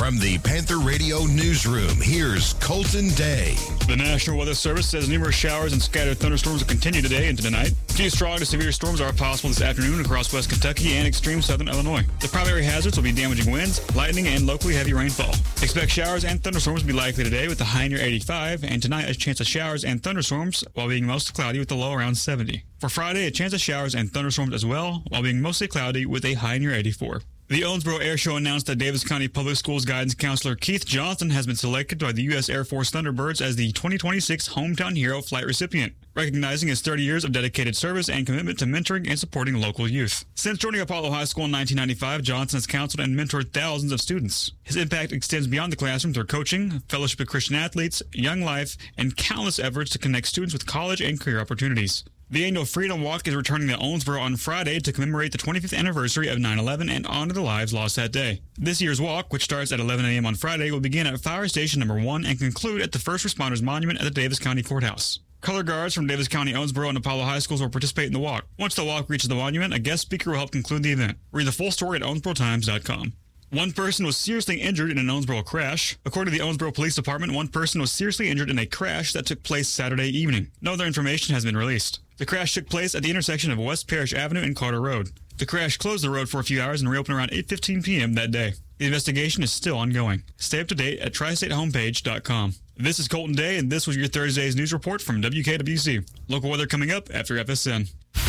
From the Panther Radio Newsroom, here's Colton Day. The National Weather Service says numerous showers and scattered thunderstorms will continue today into tonight. A few strong to severe storms are possible this afternoon across West Kentucky and extreme southern Illinois. The primary hazards will be damaging winds, lightning, and locally heavy rainfall. Expect showers and thunderstorms to be likely today with the high near 85, and tonight a chance of showers and thunderstorms while being mostly cloudy with the low around 70. For Friday, a chance of showers and thunderstorms as well while being mostly cloudy with a high near 84. The Owensboro Air Show announced that Davis County Public Schools guidance counselor Keith Johnson has been selected by the U.S. Air Force Thunderbirds as the 2026 Hometown Hero Flight recipient, recognizing his 30 years of dedicated service and commitment to mentoring and supporting local youth. Since joining Apollo High School in 1995, Johnson has counseled and mentored thousands of students. His impact extends beyond the classroom through coaching, fellowship with Christian athletes, Young Life, and countless efforts to connect students with college and career opportunities. The annual Freedom Walk is returning to Owensboro on Friday to commemorate the 25th anniversary of 9/11 and honor the lives lost that day. This year's walk, which starts at 11 a.m. on Friday, will begin at Fire Station Number 1 and conclude at the First Responders Monument at the Davis County Courthouse. Color guards from Davis County, Owensboro, and Apollo High Schools will participate in the walk. Once the walk reaches the monument, a guest speaker will help conclude the event. Read the full story at owensborotimes.com. One person was seriously injured in an Owensboro crash. According to the Owensboro Police Department, one person was seriously injured in a crash that took place Saturday evening. No other information has been released. The crash took place at the intersection of West Parish Avenue and Carter Road. The crash closed the road for a few hours and reopened around 8:15 p.m. that day. The investigation is still ongoing. Stay up to date at tristatehomepage.com. This is Colton Day, and this was your Thursday's news report from WKWC. Local weather coming up after FSN.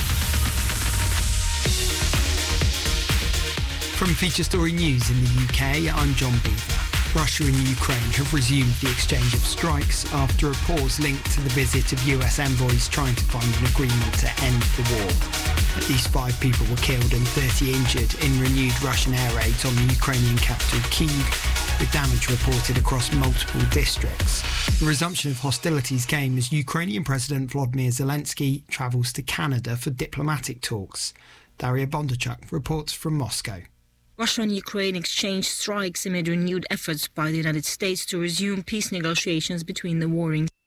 From Feature Story News in the UK, I'm John Beaver. Russia and Ukraine have resumed the exchange of strikes after a pause linked to the visit of US envoys trying to find an agreement to end the war. At least 5 people were killed and 30 injured in renewed Russian air raids on the Ukrainian capital Kyiv, with damage reported across multiple districts. The resumption of hostilities came as Ukrainian President Volodymyr Zelensky travels to Canada for diplomatic talks. Daria Bondarchuk reports from Moscow. Russia and Ukraine exchanged strikes amid renewed efforts by the United States to resume peace negotiations between the warring